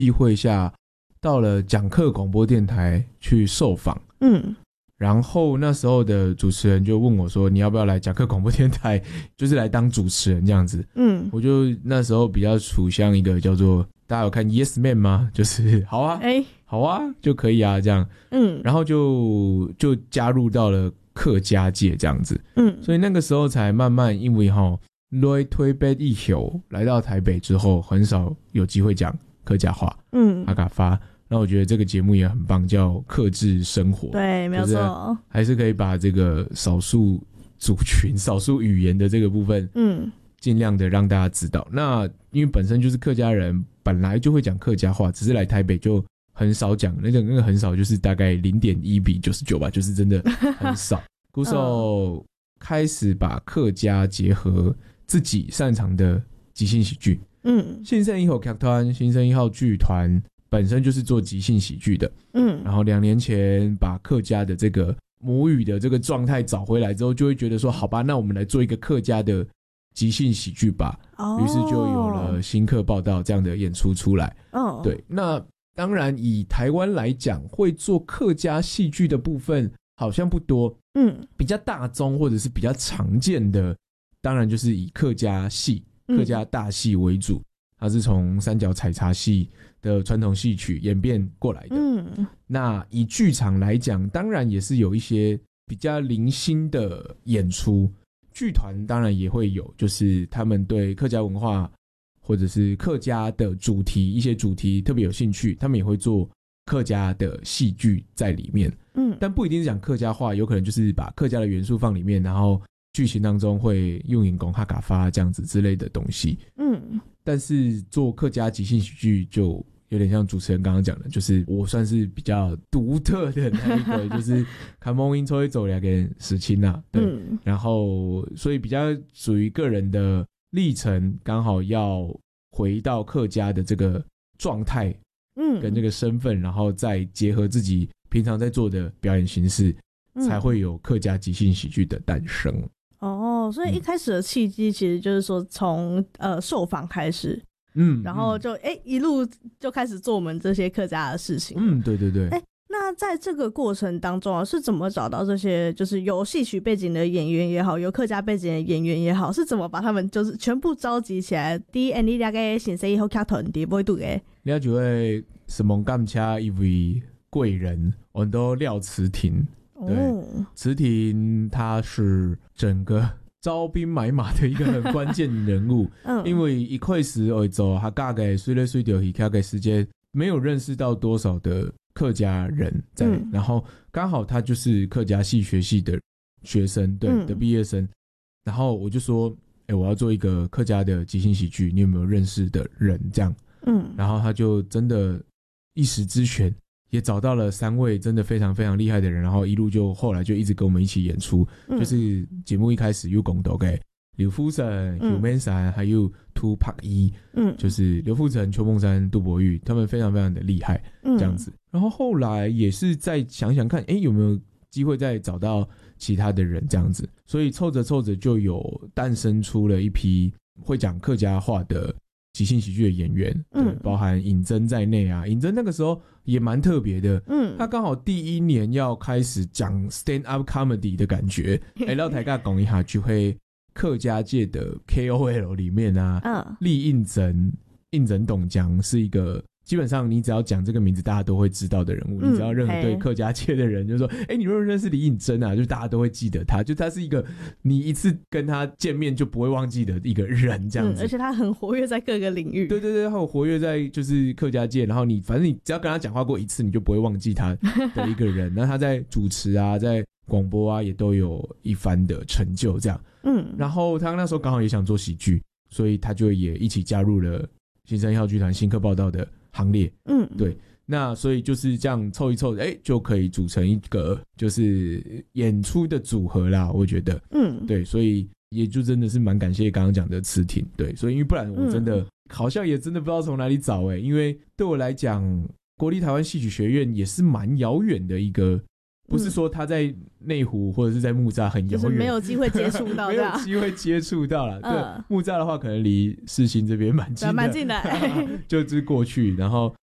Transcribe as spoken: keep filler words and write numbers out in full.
机会下到了讲课广播电台去受访， 嗯， 然后那时候的主持人就问我说你要不要来讲课广播电台，就是来当主持人这样子。嗯，我就那时候比较处向一个叫做，大家有看 Yes Man 吗？就是好啊、欸、好啊就可以啊这样。嗯，然后就就加入到了客家界这样子。嗯，所以那个时候才慢慢，因为齁来推北以后来到台北之后很少有机会讲客家话。嗯，阿嘎发，那我觉得这个节目也很棒，叫客制生活。 对，没有错、就是、 还是可以把这个少数族群少数语言的这个部分嗯，尽量的让大家知道。那因为本身就是客家人本来就会讲客家话，只是来台北就很少讲，那个那个很少就是大概 零点一 比九十九吧，就是真的很少。鼓手开始把客家结合自己擅长的即兴喜剧。嗯，新生一号剧团、新生一号剧团本身就是做即兴喜剧的。嗯，然后两年前把客家的这个母语的这个状态找回来之后，就会觉得说，好吧，那我们来做一个客家的即兴喜剧吧。哦，于是就有了新客报道这样的演出出来。哦，对，那当然以台湾来讲，会做客家戏剧的部分好像不多。嗯，比较大宗或者是比较常见的，当然就是以客家戏、客家大戏为主。它是从三角采茶戏的传统戏曲演变过来的。嗯，那以剧场来讲，当然也是有一些比较零星的演出。剧团当然也会有，就是他们对客家文化或者是客家的主题，一些主题特别有兴趣，他们也会做客家的戏剧在里面。嗯，但不一定是讲客家话，有可能就是把客家的元素放里面，然后剧情当中会用引功哈嘎发这样子之类的东西。嗯，但是做客家即兴喜剧就有点像主持人刚刚讲的，就是我算是比较独特的那一个，就是看梦音抽一走两个事情啊。对、嗯，然后所以比较属于个人的历程，刚好要回到客家的这个状态，嗯，跟这个身份，然后再结合自己平常在做的表演形式，嗯、才会有客家即兴喜剧的诞生。 哦，所以一开始的契机其实就是说从呃受访开始，嗯，然后就哎、嗯、一路就开始做我们这些客家的事情。 嗯，对对对。 哎，那在这个过程当中啊，是怎么找到这些就是有戏曲背景的演员也好，有客家背景的演员也好，是怎么把他们就是全部召集起来？第一，你大概新生以后剧团伫尾度诶， 你就会什么感谢一位贵人，我们都廖慈婷。对，慈婷他是整个招兵买马的一个很关键人物。嗯，因为一开始会做他大概随来随到他的时间没有认识到多少的客家人在、嗯、然后刚好他就是客家戏学系的学生，对、嗯、的毕业生，然后我就说哎、欸，我要做一个客家的即兴喜剧，你有没有认识的人这样。嗯，然后他就真的一时之选也找到了三位真的非常非常厉害的人，然后一路就后来就一直跟我们一起演出。嗯、就是节目一开始有讲到给刘富城、邱梦山还有涂柏一，嗯，就是刘富城、邱梦山、杜伯玉，他们非常非常的厉害，这样子。嗯、然后后来也是再想想看，哎，有没有机会再找到其他的人这样子，所以凑着凑着就有诞生出了一批会讲客家话的即兴喜剧的演员，对，嗯、包含尹真在内啊。尹真那个时候也蛮特别的，嗯，他刚好第一年要开始讲 stand up comedy 的感觉，来到台尬讲一下就会客家界的 K O L 里面啊，嗯，厉应真、应真董江是一个基本上你只要讲这个名字大家都会知道的人物，嗯、你只要任何对客家界的人就说哎、欸，你认不认识李应真啊，就大家都会记得他，就他是一个你一次跟他见面就不会忘记的一个人这样子。 嗯、而且他很活跃在各个领域。 对对对，他有活跃在就是客家界，然后你反正你只要跟他讲话过一次你就不会忘记他的一个人。那他在主持啊在广播啊也都有一番的成就这样。嗯，然后他那时候刚好也想做喜剧，所以他就也一起加入了新生一号剧团新客报道的行列。嗯，对，那所以就是这样凑一凑，哎，就可以组成一个就是演出的组合啦，我觉得。嗯，对，所以也就真的是蛮感谢刚刚讲的慈婷，对，所以因为不然我真的、嗯、好像也真的不知道从哪里找哎，因为对我来讲，国立台湾戏曲学院也是蛮遥远的一个。不是说他在内湖或者是在木栅很遥远， 就是没有机会接触到， 没有机会接触到啦。对，木栅的话可能离世新这边蛮近的， 蛮近的， 就就是过去，然后